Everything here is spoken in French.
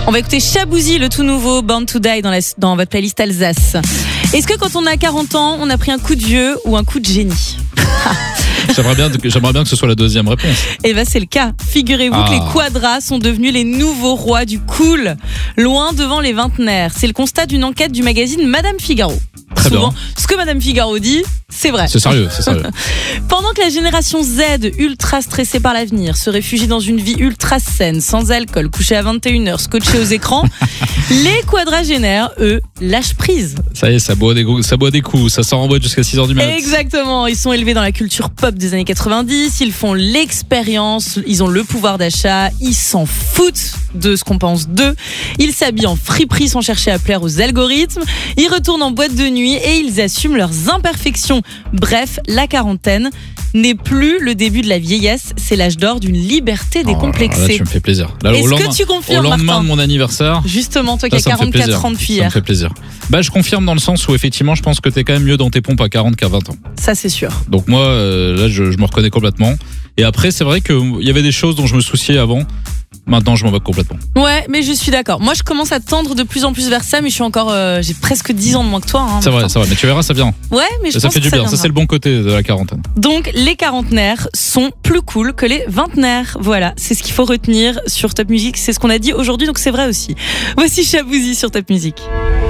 On va écouter Chabouzy, le tout nouveau Born to Die dans votre playlist Alsace. Est-ce que quand on a 40 ans, on a pris un coup de vieux ou un coup de génie? J'aimerais bien que ce soit la deuxième réponse. Eh ben c'est le cas. Figurez-vous que les quadras sont devenus les nouveaux rois du cool, loin devant les vingtenaires. C'est le constat d'une enquête du magazine Madame Figaro. Très Souvent, bien. ce que Madame Figaro dit, c'est vrai. C'est sérieux. Pendant que la génération Z, ultra stressée par l'avenir, se réfugie dans une vie ultra saine, sans alcool, couchée à 21h, scotchée aux écrans, les quadragénaires, eux, lâchent prise. Ça y est, ça boit des coups, ça sort en boîte jusqu'à 6h du matin. Exactement, ils sont élevés dans la culture pop des années 90, ils font l'expérience, ils ont le pouvoir d'achat, ils s'en foutent de ce qu'on pense d'eux, ils s'habillent en friperie sans chercher à plaire aux algorithmes, ils retournent en boîte de nuit et ils assument leurs imperfections. Bref, la quarantaine n'est plus le début de la vieillesse, c'est l'âge d'or d'une liberté décomplexée. Là, tu me fais plaisir. Là, Est-ce que tu confirmes, au lendemain Martin, de mon anniversaire, justement, toi qui as 44 ans depuis hier. Ça me fait plaisir. Je confirme dans le sens où effectivement, je pense que t'es quand même mieux dans tes pompes à 40 qu'à 20 ans. Ça, c'est sûr. Donc moi, là, je me reconnais complètement. Et après, c'est vrai qu'il y avait des choses dont je me souciais avant. Maintenant, je m'en moque complètement. Ouais, mais je suis d'accord. Moi, je commence à tendre de plus en plus vers ça, mais je suis encore, j'ai presque 10 ans de moins que toi. Hein, c'est vrai. Mais tu verras, ça vient. Ouais, mais je ça pense fait que du bien. viendra. Ça, c'est le bon côté de la quarantaine. Donc, les quarantenaires sont plus cool que les vingtenaires. Voilà, c'est ce qu'il faut retenir sur Top Music. C'est ce qu'on a dit aujourd'hui, donc c'est vrai aussi. Voici Chabouzy sur Top Music.